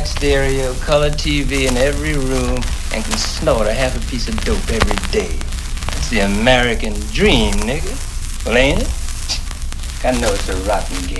flat stereo, color TV in every room, and can snort a half a piece of dope every day. It's the American dream, nigga. Well, ain't it? I know it's a rotten game.